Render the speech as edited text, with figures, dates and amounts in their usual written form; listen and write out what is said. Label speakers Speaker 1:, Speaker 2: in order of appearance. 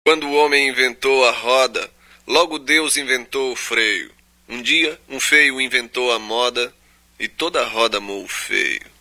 Speaker 1: Quando o homem inventou a roda, logo Deus inventou o freio. Um dia, um feio inventou a moda e toda a roda amou o feio.